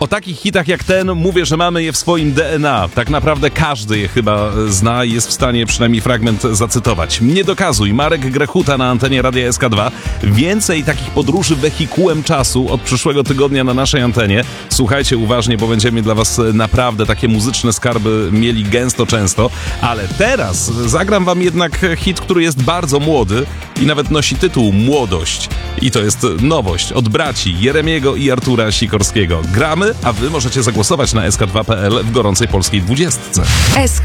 O takich hitach jak ten mówię, że mamy je w swoim DNA. Tak naprawdę każdy je chyba zna i jest w stanie przynajmniej fragment zacytować. Nie dokazuj. Marek Grechuta na antenie Radia SK2. Więcej takich podróży wehikułem czasu od przyszłego tygodnia na naszej antenie. Słuchajcie uważnie, bo będziemy dla was naprawdę takie muzyczne skarby mieli gęsto, często. Ale teraz zagram wam jednak hit, który jest bardzo młody i nawet nosi tytuł Młodość. I to jest nowość od braci Jeremiego i Artura Sikorskiego. Gramy, a wy możecie zagłosować na sk2.pl w gorącej polskiej 20.